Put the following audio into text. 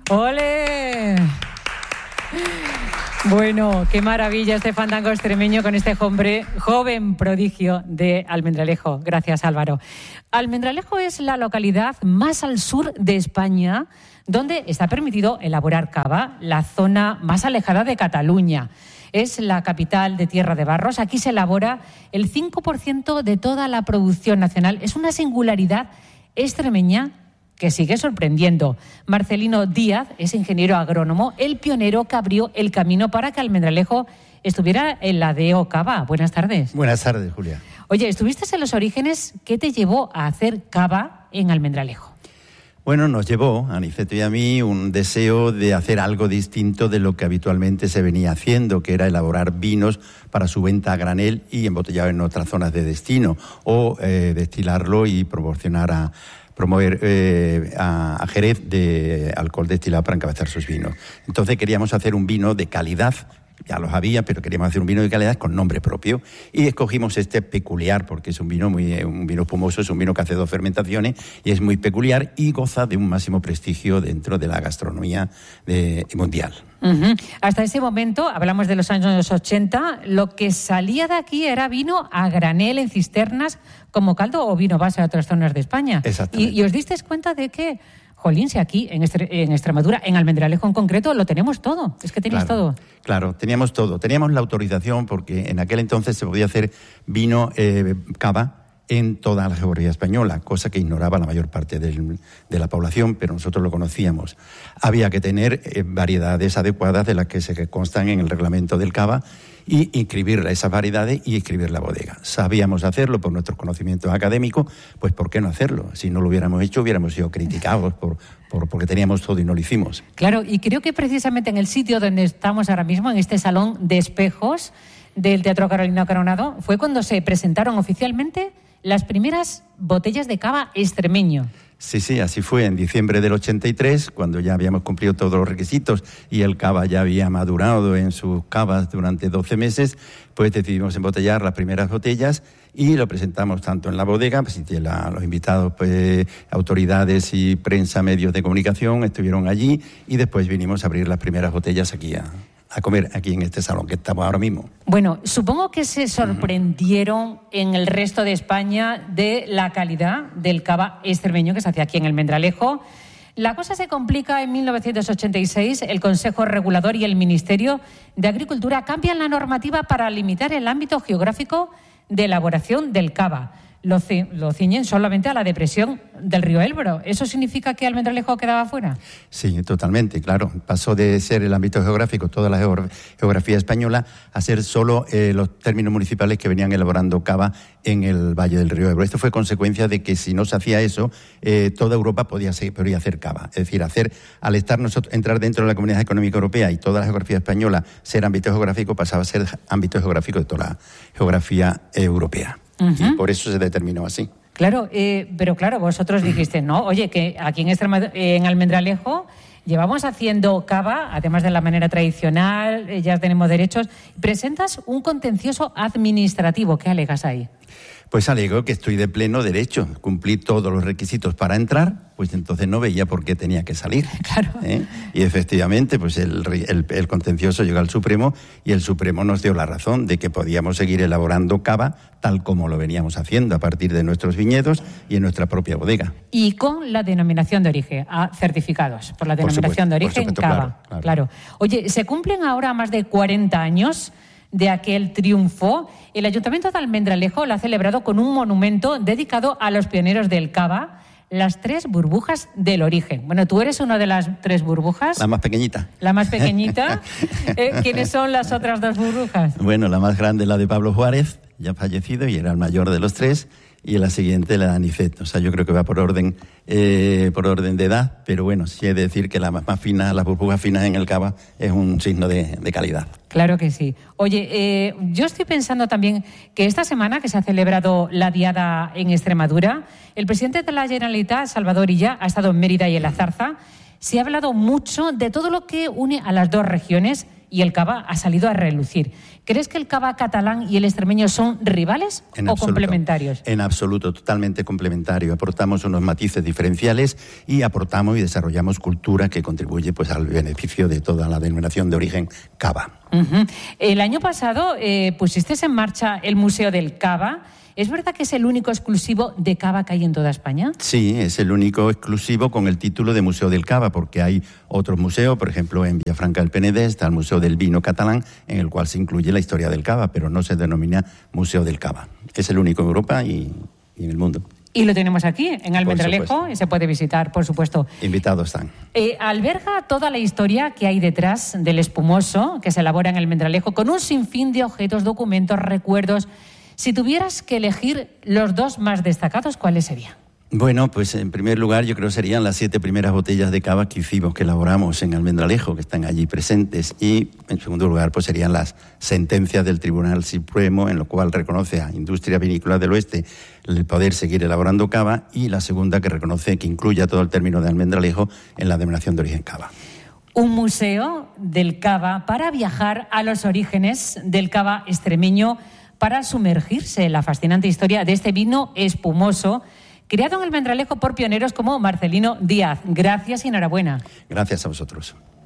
¡Ole! Bueno, qué maravilla este fandango extremeño con este joven prodigio de Almendralejo. Gracias, Álvaro. Almendralejo es la localidad más al sur de España donde está permitido elaborar cava, la zona más alejada de Cataluña. Es la capital de Tierra de Barros. Aquí se elabora el 5% de toda la producción nacional. Es una singularidad extremeña que sigue sorprendiendo. Marcelino Díaz es ingeniero agrónomo, el pionero que abrió el camino para que Almendralejo estuviera en la DO Cava. Buenas tardes. Buenas tardes, Julia. Oye, ¿estuviste en los orígenes? ¿Qué te llevó a hacer cava en Almendralejo? Bueno, nos llevó, a Aniceto y a mí, un deseo de hacer algo distinto de lo que habitualmente se venía haciendo, que era elaborar vinos para su venta a granel y embotellado en otras zonas de destino, o destilarlo y promover a Jerez de alcohol destilado para encabezar sus vinos. Entonces queríamos hacer un vino de calidad, ya los había, pero queríamos hacer un vino de calidad con nombre propio. Y escogimos este peculiar, porque es un vino espumoso, es un vino que hace 2 fermentaciones y es muy peculiar y goza de un máximo prestigio dentro de la gastronomía mundial. Uh-huh. Hasta ese momento, hablamos de los años 80, lo que salía de aquí era vino a granel en cisternas como caldo o vino base a otras zonas de España. Exactamente. Y os disteis cuenta de que, jolín, si aquí en Extremadura, en Almendralejo en concreto, lo tenemos todo. Es que tenéis todo. Claro, teníamos todo. Teníamos la autorización porque en aquel entonces se podía hacer vino cava en toda la geografía española, cosa que ignoraba la mayor parte de la población, pero nosotros lo conocíamos. Había que tener variedades adecuadas de las que se constan en el reglamento del cava y inscribir esas variedades y inscribir la bodega. Sabíamos hacerlo por nuestros conocimientos académicos, pues ¿por qué no hacerlo? Si no lo hubiéramos hecho, hubiéramos sido criticados porque teníamos todo y no lo hicimos. Claro, y creo que precisamente en el sitio donde estamos ahora mismo, en este salón de espejos del Teatro Carolina Coronado, fue cuando se presentaron oficialmente las primeras botellas de cava extremeño. Sí, así fue. En diciembre del 83, cuando ya habíamos cumplido todos los requisitos y el cava ya había madurado en sus cavas durante 12 meses, pues decidimos embotellar las primeras botellas y lo presentamos tanto en la bodega, pues, los invitados, pues, autoridades y prensa, medios de comunicación estuvieron allí y después vinimos a abrir las primeras botellas aquí a comer aquí en este salón que estamos ahora mismo. Bueno, supongo que se sorprendieron en el resto de España de la calidad del cava extremeño que se hacía aquí en Almendralejo. La cosa se complica en 1986. El Consejo Regulador y el Ministerio de Agricultura cambian la normativa para limitar el ámbito geográfico de elaboración del cava. Lo ciñen solamente a la depresión del río Ebro. ¿Eso significa que Almendralejo quedaba fuera? Sí, totalmente, claro. Pasó de ser el ámbito geográfico, toda la geografía española, a ser solo los términos municipales que venían elaborando cava en el valle del río Ebro. Esto fue consecuencia de que si no se hacía eso, toda Europa podía hacer cava. Es decir, al entrar dentro de la Comunidad Económica Europea y toda la geografía española ser ámbito geográfico, pasaba a ser ámbito geográfico de toda la geografía europea. Uh-huh. Y por eso se determinó así. Claro, pero claro, vosotros dijiste, no, oye, que aquí en Almendralejo llevamos haciendo cava, además de la manera tradicional, ya tenemos derechos. Presentas un contencioso administrativo. ¿Qué alegas ahí? Pues alego que estoy de pleno derecho. Cumplí todos los requisitos para entrar, pues entonces no veía por qué tenía que salir. Claro. Y efectivamente, pues el contencioso llegó al Supremo y el Supremo nos dio la razón de que podíamos seguir elaborando cava tal como lo veníamos haciendo a partir de nuestros viñedos y en nuestra propia bodega. Y con la denominación de origen, certificados por la denominación de origen cava. Claro. Oye, se cumplen ahora más de 40 años de aquel triunfo. El Ayuntamiento de Almendralejo lo ha celebrado con un monumento dedicado a los pioneros del cava, las 3 burbujas del origen. Bueno, tú eres una de las 3 burbujas. La más pequeñita. La más pequeñita. ¿Quiénes son las otras 2 burbujas? Bueno, la más grande es la de Pablo Juárez, ya fallecido, y era el mayor de los 3. Y la siguiente, la de Aniceto. O sea, yo creo que va por orden de edad, pero bueno, sí he de decir que la más fina, las burbujas finas en el cava, es un signo de calidad. Claro que sí. Oye, yo estoy pensando también que esta semana que se ha celebrado la Diada en Extremadura, el presidente de la Generalitat, Salvador Illa, ha estado en Mérida y en La Zarza. Se ha hablado mucho de todo lo que une a las 2 regiones y el cava ha salido a relucir. ¿Crees que el cava catalán y el extremeño son rivales o complementarios? En absoluto, totalmente complementario. Aportamos unos matices diferenciales y aportamos y desarrollamos cultura que contribuye pues al beneficio de toda la denominación de origen cava. El año pasado pusiste en marcha el Museo del Cava. ¿Es verdad que es el único exclusivo de cava que hay en toda España? Sí, es el único exclusivo con el título de Museo del Cava, porque hay otros museos, por ejemplo, en Villafranca del Penedès está el Museo del Vino Catalán, en el cual se incluye la historia del cava, pero no se denomina Museo del Cava. Es el único en Europa y en el mundo. Y lo tenemos aquí, en Almendralejo, y se puede visitar, por supuesto. Invitados están. Alberga toda la historia que hay detrás del espumoso que se elabora en Almendralejo, con un sinfín de objetos, documentos, recuerdos. Si tuvieras que elegir los dos más destacados, ¿cuáles serían? Bueno, pues en primer lugar yo creo que serían las 7 primeras botellas de cava que hicimos, que elaboramos en Almendralejo, que están allí presentes. Y en segundo lugar pues serían las sentencias del Tribunal Supremo, en lo cual reconoce a Industria Vinícola del Oeste el poder seguir elaborando cava, y la segunda que reconoce que incluya todo el término de Almendralejo en la denominación de origen cava. Un museo del cava para viajar a los orígenes del cava extremeño, para sumergirse en la fascinante historia de este vino espumoso creado en Almendralejo por pioneros como Marcelino Díaz. Gracias y enhorabuena. Gracias a vosotros.